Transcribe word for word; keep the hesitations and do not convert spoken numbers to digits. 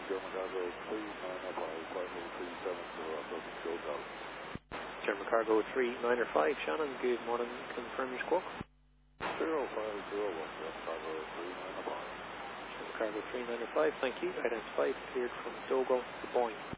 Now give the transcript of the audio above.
German Cargo three nine five, flight level three seven zero, approaching Joe Dallas. German Cargo three nine five, Shannon, good morning, confirm your squawk. zero five zero one, German Cargo three nine five. German Cargo three nine five, thank you, identified, cleared from Dogo to Boeing.